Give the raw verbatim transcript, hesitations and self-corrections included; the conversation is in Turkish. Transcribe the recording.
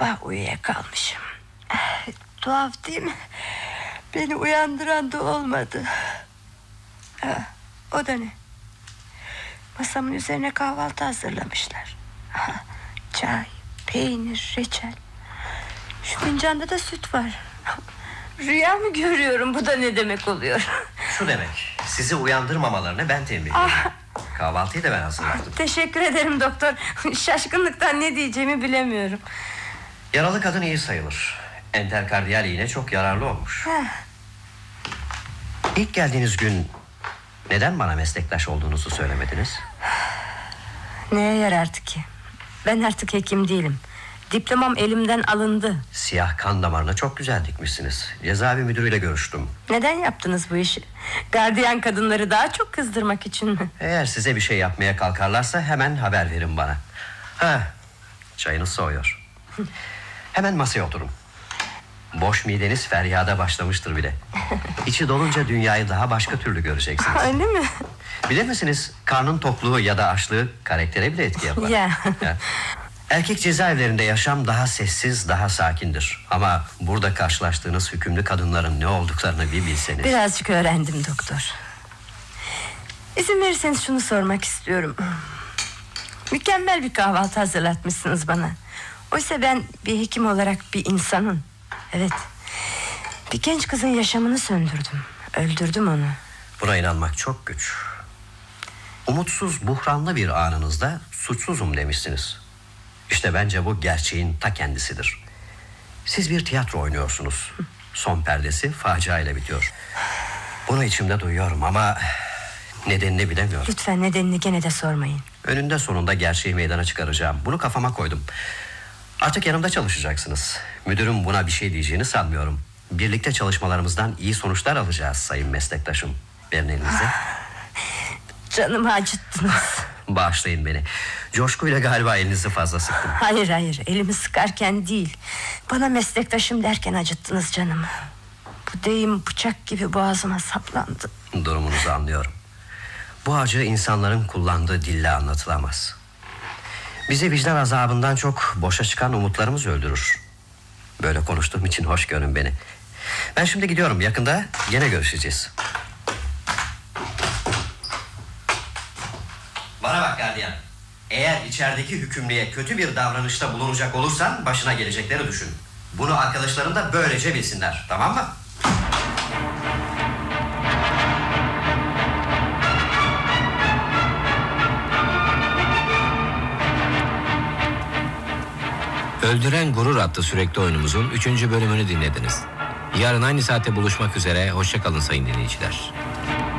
sabah uyuyakalmışım. Tuhaf değil mi? Beni uyandıran da olmadı. Ha, o da ne? Masamın üzerine kahvaltı hazırlamışlar. Ha, çay, peynir, reçel. Şu fincanda da süt var. Rüya mı görüyorum? Bu da ne demek oluyor? Şu demek, sizi uyandırmamalarını ben temin ediyorum. Ah. Kahvaltıyı da ben hazırladım. Teşekkür ederim doktor. Şaşkınlıktan ne diyeceğimi bilemiyorum. Yaralı kadın iyi sayılır. Enterkardiyal iğne çok yararlı olmuş. Heh. İlk geldiğiniz gün neden bana meslektaş olduğunuzu söylemediniz? Neye yarardı ki? Ben artık hekim değilim. Diplomam elimden alındı. Siyah kan damarına çok güzel dikmişsiniz. Cezaevi müdürüyle görüştüm. Neden yaptınız bu işi? Gardiyan kadınları daha çok kızdırmak için mi? Eğer size bir şey yapmaya kalkarlarsa hemen haber verin bana. Ha, çayınız soğuyor. Hemen masaya oturun. Boş mideniz feryada başlamıştır bile. İçi dolunca dünyayı daha başka türlü göreceksiniz. Öyle mi? Bilir misiniz, karnın tokluğu ya da açlığı karaktere bile etki yapar. Ya. Ya. Erkek cezaevlerinde yaşam daha sessiz, daha sakindir. Ama burada karşılaştığınız hükümlü kadınların ne olduklarını bir bilseniz. Birazcık öğrendim doktor. İzin verirseniz şunu sormak istiyorum. Mükemmel bir kahvaltı hazırlatmışsınız bana. Oysa ben bir hekim olarak bir insanın, evet, bir genç kızın yaşamını söndürdüm. Öldürdüm onu. Buna inanmak çok güç. Umutsuz, buhranlı bir anınızda suçsuzum demişsiniz. İşte bence bu gerçeğin ta kendisidir. Siz bir tiyatro oynuyorsunuz. Son perdesi facia ile bitiyor. Bunu içimde duyuyorum ama nedenini bilemiyorum. Lütfen nedenini gene de sormayın. Önünde sonunda gerçeği meydana çıkaracağım. Bunu kafama koydum. Artık yanımda çalışacaksınız. Müdürüm buna bir şey diyeceğini sanmıyorum. Birlikte çalışmalarımızdan iyi sonuçlar alacağız sayın meslektaşım. Verin elinize. Canımı acıttınız. Bağışlayın beni. Coşkuyla galiba elinizi fazla sıktım. Hayır hayır, elimi sıkarken değil, bana meslektaşım derken acıttınız canımı. Bu deyim bıçak gibi boğazıma saplandı. Durumunuzu anlıyorum. Bu acı insanların kullandığı dille anlatılamaz. Bizi vicdan azabından çok boşa çıkan umutlarımız öldürür. Böyle konuştuğum için hoş görün beni. Ben şimdi gidiyorum, yakında gene görüşeceğiz. Bana bak gardiyan. Eğer içerideki hükümlüye kötü bir davranışta bulunacak olursan başına gelecekleri düşün. Bunu arkadaşların da böylece bilsinler, tamam mı? Öldüren Gurur adlı sürekli oyunumuzun üçüncü bölümünü dinlediniz. Yarın aynı saatte buluşmak üzere, hoşça kalın sayın dinleyiciler.